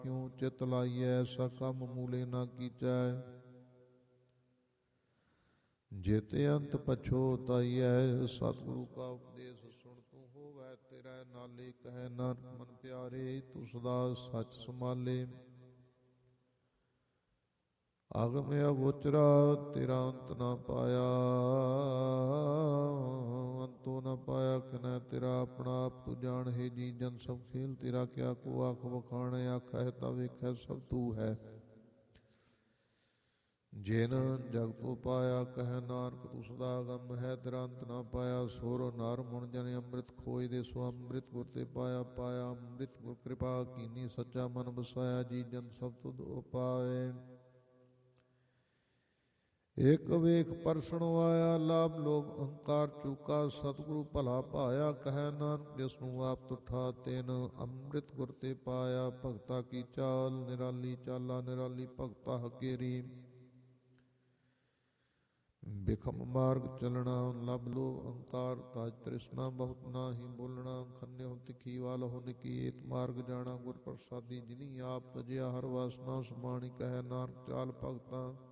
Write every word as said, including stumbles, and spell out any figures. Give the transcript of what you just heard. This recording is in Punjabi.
ਕਿਉ ਚਿਤ ਲਾਈਐ, ਐਸਾ ਕੰਮ ਮੂਲੇ ਨਾ ਕੀਚੈ। ਜੇਤੇ ਅੰਤ ਪਛੋਤਾਈਐ, ਸਤਿਗੁਰੂ ਕਾ ਉਪਦੇਸ਼ ਸੁਣ ਤੂੰ ਹੋਵੈ ਤੇਰਾ ਨਾਲੇ। ਕਹਿ ਨਾਨਕ ਮਨ ਪਿਆਰੇ, ਤੂੰ ਸਦਾ ਸੱਚ ਸੰਭਾਲੇ। ਅਗਮ ਅਗੋਚਰਾ ਤੇਰਾ ਅੰਤ ਨਾ ਪਾਇਆ, ਅੰਤੋ ਨਾ ਪਾਇਆ ਕਿਨੈ ਤੇਰਾ ਆਪਣਾ ਆਪ। ਤੂੰ ਜਾਣ ਹੈ ਜੀ ਜਨ ਸਭ ਖੇਲ ਤੇਰਾ, ਕਿਆ ਕੋ ਆਖ ਵਖਾਣੈ। ਆਖੈ ਤਾ ਵੇਖੈ ਸਭ ਤੂੰ ਹੈ। ਜਿਨ ਜਗ ਤੋਂ ਪਾਇਆ ਕਹਿ ਨਾਨਕ, ਤੂੰ ਸਦਾ ਗਮ ਹੈ ਤੇਰਾ ਅੰਤ ਨਾ ਪਾਇਆ। ਸੁਰ ਨਰ ਮੁਨ ਜਨ ਅੰਮ੍ਰਿਤ ਖੋਜਦੇ, ਸੋ ਅੰਮ੍ਰਿਤ ਗੁਰ ਤੇ ਪਾਇਆ। ਪਾਇਆ ਅੰਮ੍ਰਿਤ ਗੁਰ ਕਿਰਪਾ ਕੀਨੀ, ਸੱਚਾ ਮਨ ਵਸਾਇਆ। ਜੀ ਜਨ ਸਭ ਤੁਧ ਉਪਾਏ। ਇਕ ਵੇਖ ਪਰਸਣ ਆਇਆ, ਲਾਭ ਲੋਭ ਅਹੰਕਾਰ ਚੂਕਾ। ਸਤਿਗੁਰੂ ਭਲਾ ਭਾਇਆ ਕਹਿ ਨਾਨਕ, ਜਿਸਨੂੰ ਆਪ ਤੁਠਾ ਤਿਨ ਅੰਮ੍ਰਿਤ ਗੁਰ ਤੇ ਪਾਇਆ। ਭਗਤਾ ਕੀ ਚਾਲ ਨਿਰਾਲੀ ਚਾਲਾ, ਨਿਰਾਲੀ ਭਗਤਾ ਹਕੇਰੀ। ਬਿਖਮ ਮਾਰਗ ਚਲਣਾ, ਲਭ ਲੋਭ ਅਹੰਕਾਰ ਤਾਜ ਤ੍ਰਿਸ਼ਨਾ। ਬਹੁਤ ਨਾਹੀ ਬੋਲਣਾ, ਖੰਨਿਓ ਤਿੱਖੀ ਵਾਲਹੁ ਨਿਕੀਤ। ਮਾਰਗ ਜਾਣਾ ਗੁਰ ਪ੍ਰਸਾਦੀ, ਜਿਨੀ ਆਪ ਤਜਿਆ ਹਰ ਵਾਸਨਾ ਸਮਾਣੀ। ਕਹਿ ਨਾਨਕ ਚਾਲ ਭਗਤਾਂ